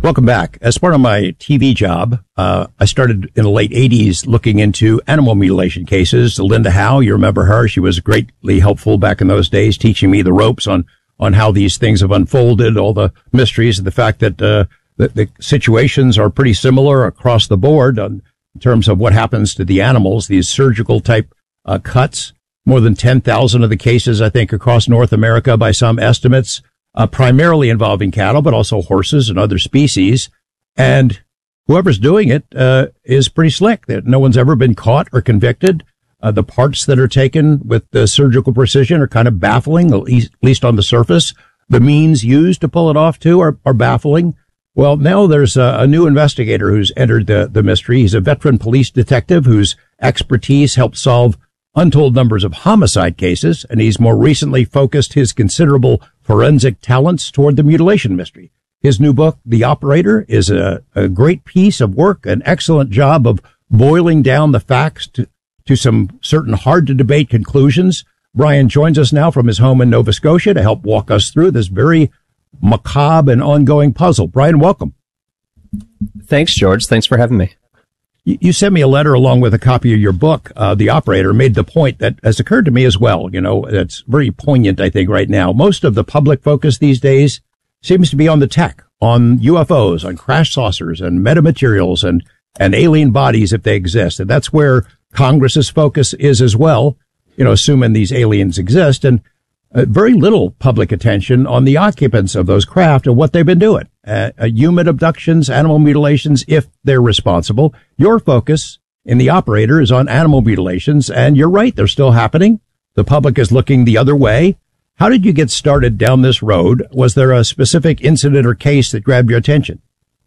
Welcome back. As part of my TV job, I started in the late 80s looking into animal mutilation cases. Linda Howe, you remember her? She was greatly helpful back in those days, teaching me the ropes on how these things have unfolded, all the mysteries, and the fact that the situations are pretty similar across the board in terms of what happens to the animals, these surgical type cuts. More than 10,000 of the cases, I think, across North America by some estimates. Primarily involving cattle, but also horses and other species. And whoever's doing it is pretty slick. No one's ever been caught or convicted. The parts that are taken with the surgical precision are kind of baffling, at least on the surface. The means used to pull it off, too, are baffling. Well, now there's a new investigator who's entered the mystery. He's a veteran police detective whose expertise helped solve untold numbers of homicide cases, and he's more recently focused his considerable forensic talents toward the mutilation mystery. His new book, The Operator, is a great piece of work, an excellent job of boiling down the facts to some certain hard-to-debate conclusions. Brian joins us now from his home in Nova Scotia to help walk us through this very macabre and ongoing puzzle. Brian, welcome. Thanks, George. Thanks for having me. You sent me a letter along with a copy of your book. The Operator made the point that has occurred to me as well. You know, it's very poignant, I think, right now. Most of the public focus these days seems to be on the tech, on UFOs, on crash saucers and metamaterials and alien bodies if they exist. And that's where Congress's focus is as well, you know, assuming these aliens exist. And very little public attention on the occupants of those craft and what they've been doing. Human abductions, animal mutilations, if they're responsible. Your focus in The Operator is on animal mutilations, and you're right, they're still happening. The public is looking the other way. How did you get started down this road? Was there a specific incident or case that grabbed your attention?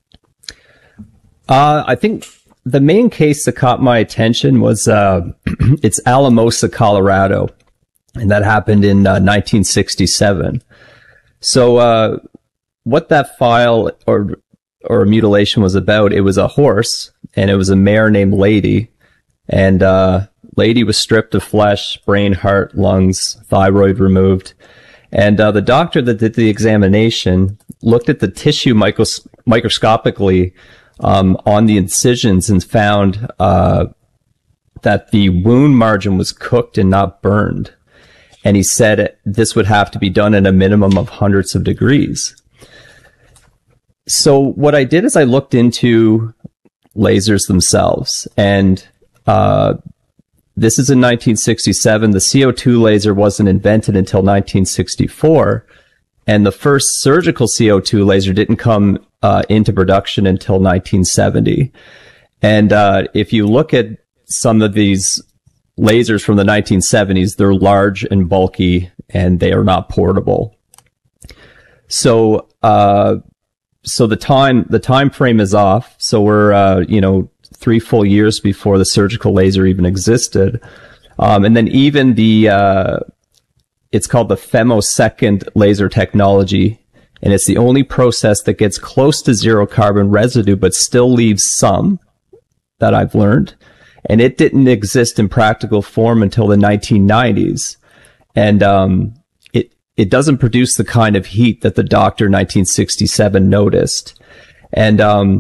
I think the main case that caught my attention was it's Alamosa, Colorado. And that happened in 1967. So what that file or mutilation was about, it was a horse, and it was a mare named Lady. And Lady was stripped of flesh, brain, heart, lungs, thyroid removed. And the doctor that did the examination looked at the tissue microscopically on the incisions and found that the wound margin was cooked and not burned. And he said this would have to be done at a minimum of hundreds of degrees. So what I did is I looked into lasers themselves. And this is in 1967. The CO2 laser wasn't invented until 1964. And the first surgical CO2 laser didn't come into production until 1970. And if you look at some of these lasers from the 1970s, they're large and bulky, and they are not portable. So, the time frame is off. So we're, 3 full years before the surgical laser even existed. And then even it's called the femtosecond laser technology, and it's the only process that gets close to zero carbon residue, but still leaves some, that I've learned. And it didn't exist in practical form until the 1990s. And it doesn't produce the kind of heat that the doctor in 1967 noticed. And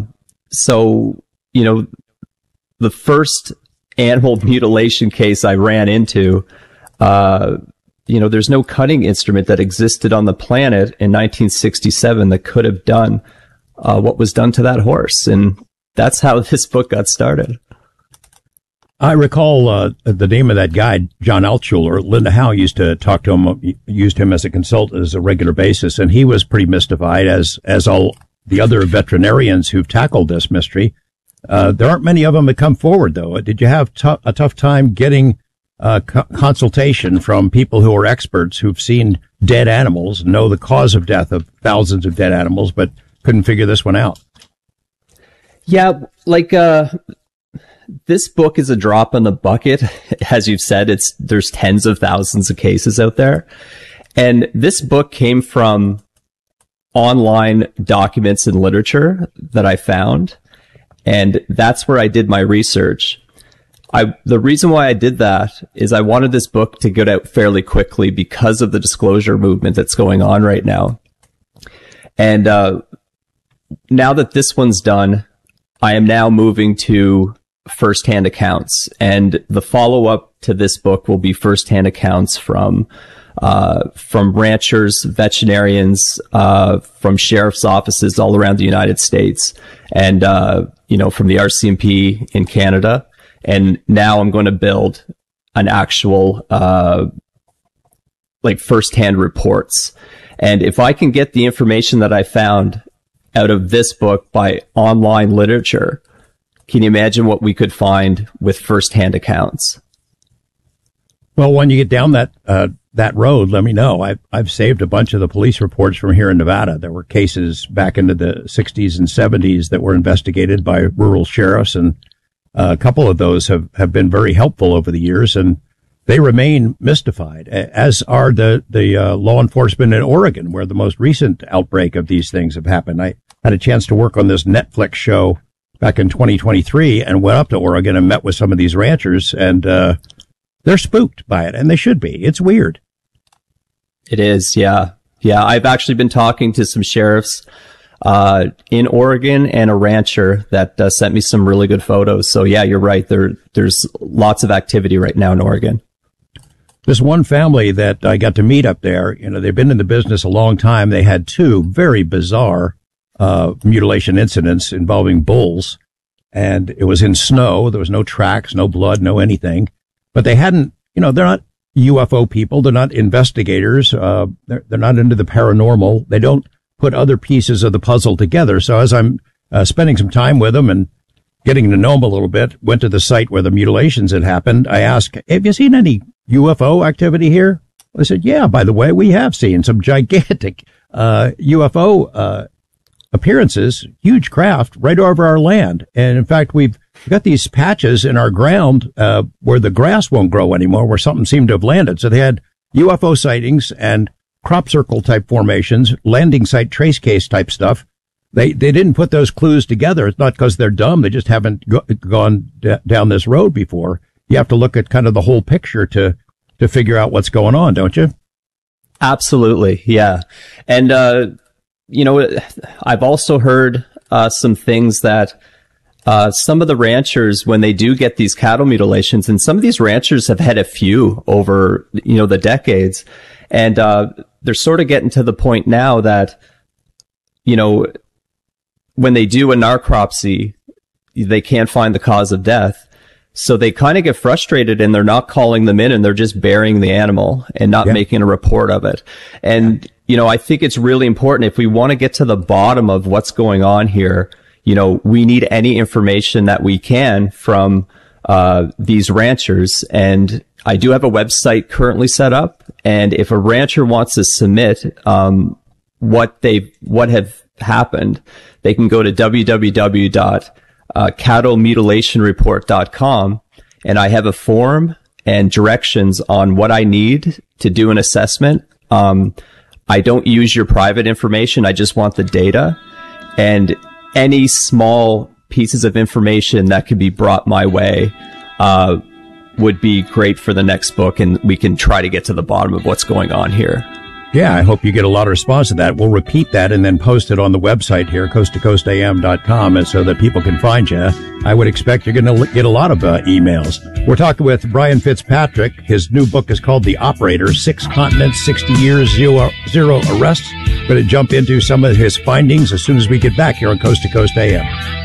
the first animal mutilation case I ran into, there's no cutting instrument that existed on the planet in 1967 that could have done what was done to that horse. And that's how this book got started. I recall the name of that guy, John Altshuler. Linda Howe used to talk to him, used him as a consultant as a regular basis, and he was pretty mystified, as all the other veterinarians who've tackled this mystery. There aren't many of them that come forward, though. Did you have a tough time getting consultation from people who are experts who've seen dead animals, know the cause of death of thousands of dead animals, but couldn't figure this one out? Yeah, this book is a drop in the bucket. As you've said, there's tens of thousands of cases out there. And this book came from online documents and literature that I found. And that's where I did my research. The reason why I did that is I wanted this book to get out fairly quickly because of the disclosure movement that's going on right now. And, now that this one's done, I am now moving to firsthand accounts, and the follow-up to this book will be firsthand accounts from ranchers, veterinarians, from sheriff's offices all around the United States, and from the RCMP in Canada. And now I'm going to build an actual firsthand reports. And if I can get the information that I found out of this book by online literature, can you imagine what we could find with firsthand accounts? Well, when you get down that road, let me know. I've saved a bunch of the police reports from here in Nevada. There were cases back into the 60s and 70s that were investigated by rural sheriffs, and a couple of those have been very helpful over the years, and they remain mystified, as are the law enforcement in Oregon, where the most recent outbreak of these things have happened. I had a chance to work on this Netflix show back in 2023 and went up to Oregon and met with some of these ranchers, and they're spooked by it, and they should be. It's weird. It is, yeah. Yeah, I've actually been talking to some sheriffs in Oregon and a rancher that sent me some really good photos. So yeah, you're right. There's lots of activity right now in Oregon. This one family that I got to meet up there, they've been in the business a long time. They had two very bizarre mutilation incidents involving bulls, and it was in snow. There was no tracks, no blood, no anything. But they hadn't, they're not UFO people. They're not investigators. They're not into the paranormal. They don't put other pieces of the puzzle together. So as I'm spending some time with them and getting to know them a little bit, went to the site where the mutilations had happened. I asked, have you seen any UFO activity here? They said, yeah, by the way, we have seen some gigantic UFO appearances, huge craft right over our land. And in fact, we've got these patches in our ground where the grass won't grow anymore, where something seemed to have landed. So they had UFO sightings and crop circle type formations, landing site trace case type stuff. They didn't put those clues together. It's not because they're dumb. They just haven't gone down this road before. You have to look at kind of the whole picture to figure out what's going on, don't you? Absolutely. Yeah. And, I've also heard some things that some of the ranchers, when they do get these cattle mutilations, and some of these ranchers have had a few over, the decades, and they're sort of getting to the point now that, when they do a necropsy, they can't find the cause of death. So they kind of get frustrated, and they're not calling them in, and they're just burying the animal and not making a report of it. And, I think it's really important, if we want to get to the bottom of what's going on here, we need any information that we can from these ranchers. And I do have a website currently set up, and if a rancher wants to submit what have happened, they can go to www.cattlemutilationreport.com, and I have a form and directions on what I need to do an assessment. I don't use your private information. I just want the data, and any small pieces of information that could be brought my way would be great for the next book, and we can try to get to the bottom of what's going on here. Yeah, I hope you get a lot of response to that. We'll repeat that and then post it on the website here, coasttocoastam.com, and so that people can find you. I would expect you're going to get a lot of emails. We're talking with Brian Fitzpatrick. His new book is called The Operator, 6 Continents, 60 Years, Zero Arrests. Going to jump into some of his findings as soon as we get back here on Coast to Coast AM.